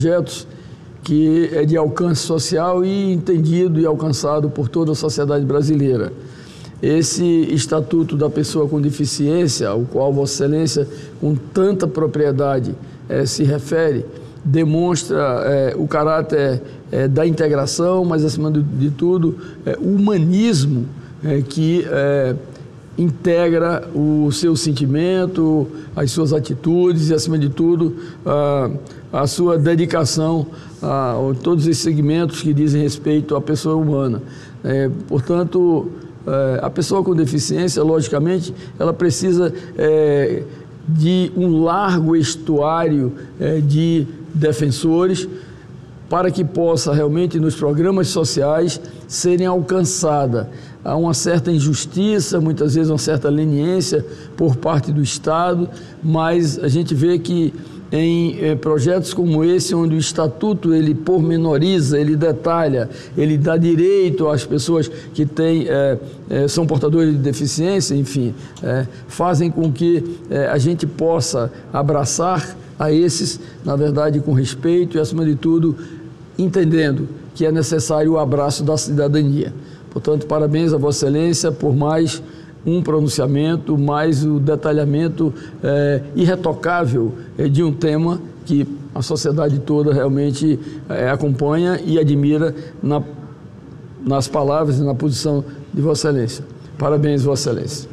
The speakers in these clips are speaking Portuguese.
projetos que é de alcance social e entendido e alcançado por toda a sociedade brasileira. Esse Estatuto da Pessoa com Deficiência, ao qual Vossa Excelência, com tanta propriedade, se refere, demonstra o caráter da integração, mas, acima de tudo, o humanismo que integra o seu sentimento, as suas atitudes e, acima de tudo, a sua dedicação a todos esses segmentos que dizem respeito à pessoa humana. Portanto, a pessoa com deficiência, logicamente, ela precisa de um largo estuário de defensores para que possa realmente, nos programas sociais, serem alcançada. Há uma certa injustiça, muitas vezes uma certa leniência por parte do Estado, mas a gente vê que em projetos como esse, onde o Estatuto ele pormenoriza, ele detalha, ele dá direito às pessoas que são portadores de deficiência, enfim, fazem com que a gente possa abraçar a esses, na verdade, com respeito e, acima de tudo, entendendo que é necessário o abraço da cidadania. Portanto, parabéns a Vossa Excelência por mais um pronunciamento, mais o detalhamento irretocável de um tema que a sociedade toda realmente acompanha e admira nas palavras e na posição de Vossa Excelência. Parabéns, Vossa Excelência.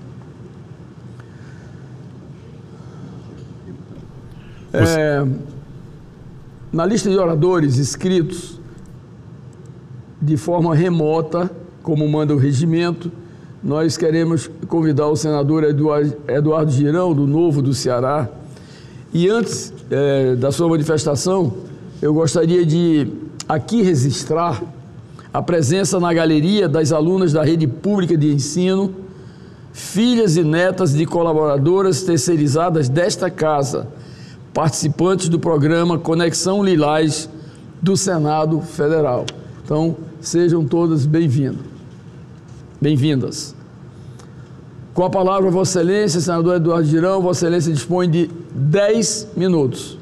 Na lista de oradores inscritos de forma remota, como manda o regimento, nós queremos convidar o senador Eduardo Girão, do Novo do Ceará. E antes da sua manifestação, eu gostaria de aqui registrar a presença na galeria das alunas da rede pública de ensino, filhas e netas de colaboradoras terceirizadas desta casa, participantes do programa Conexão Lilás do Senado Federal. Então, sejam todas bem-vindas. Com a palavra, Vossa Excelência, senador Eduardo Girão, Vossa Excelência dispõe de 10 minutos.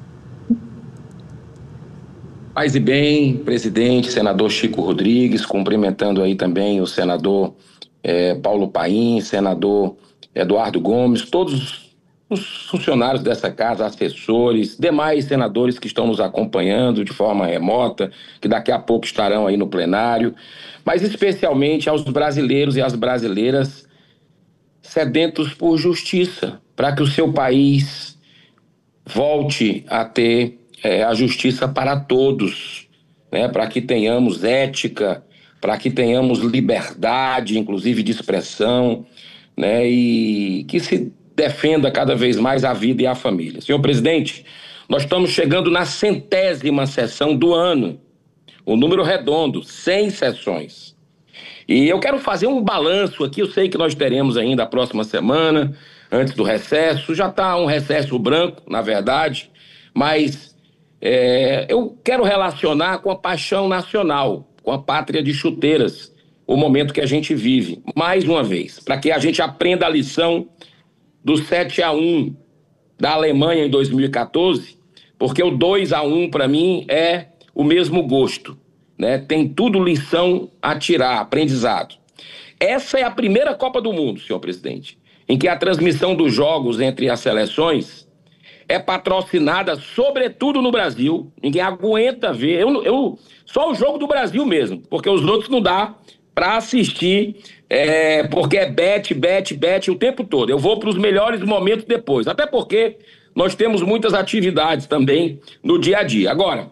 Paz e bem, presidente, senador Chico Rodrigues, cumprimentando aí também o senador Paulo Paim, senador Eduardo Gomes, todos os funcionários dessa casa, assessores, demais senadores que estão nos acompanhando de forma remota, que daqui a pouco estarão aí no plenário, mas especialmente aos brasileiros e às brasileiras sedentos por justiça, para que o seu país volte a ter a justiça para todos, né? Para que tenhamos ética, para que tenhamos liberdade, inclusive de expressão, né? E que se defenda cada vez mais a vida e a família. Senhor presidente, nós estamos chegando na 100ª sessão do ano, o número redondo, 100 sessões. E eu quero fazer um balanço aqui, eu sei que nós teremos ainda a próxima semana, antes do recesso, já está um recesso branco, na verdade, mas eu quero relacionar com a paixão nacional, com a pátria de chuteiras, o momento que a gente vive, mais uma vez, para que a gente aprenda a lição do 7-1 da Alemanha em 2014, porque o 2-1 para mim é o mesmo gosto, né? Tem tudo lição a tirar, aprendizado. Essa é a primeira Copa do Mundo, senhor presidente, em que a transmissão dos jogos entre as seleções é patrocinada, sobretudo no Brasil. Ninguém aguenta ver, só o jogo do Brasil mesmo, porque os outros não dá para assistir, porque é bet o tempo todo. Eu vou para os melhores momentos depois, até porque nós temos muitas atividades também no dia a dia. Agora,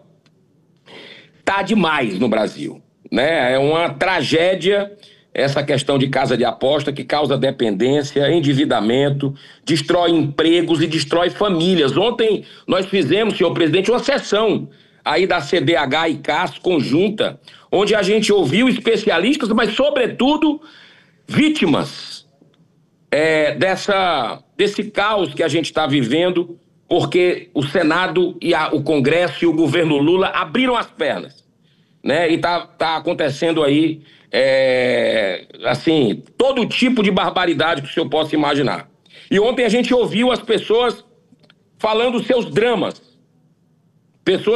tá demais no Brasil, né? É uma tragédia essa questão de casa de aposta que causa dependência, endividamento, destrói empregos e destrói famílias. Ontem nós fizemos, senhor presidente, uma sessão aí da CDH e CAS conjunta, onde a gente ouviu especialistas, mas, sobretudo, vítimas desse caos que a gente está vivendo, porque o Senado e o Congresso e o governo Lula abriram as pernas, né? E tá acontecendo aí, assim, todo tipo de barbaridade que o senhor possa imaginar. E ontem a gente ouviu as pessoas falando seus dramas, Pessoas